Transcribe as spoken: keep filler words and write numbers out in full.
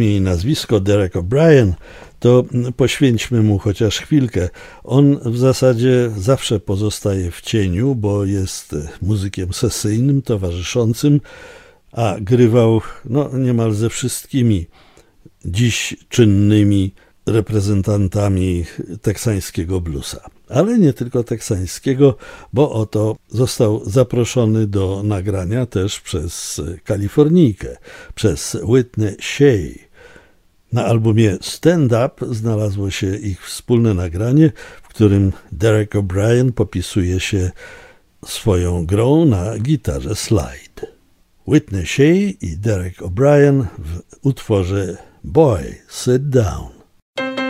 i nazwisko Derek O'Brien, to poświęćmy mu chociaż chwilkę. On w zasadzie zawsze pozostaje w cieniu, bo jest muzykiem sesyjnym, towarzyszącym, a grywał no, niemal ze wszystkimi dziś czynnymi reprezentantami teksańskiego bluesa. Ale nie tylko teksańskiego, bo oto został zaproszony do nagrania też przez Kalifornijkę, przez Whitney Shea. Na albumie Stand Up znalazło się ich wspólne nagranie, w którym Derek O'Brien popisuje się swoją grą na gitarze slide. Whitney Shea i Derek O'Brien w utworze Boy, Sit Down.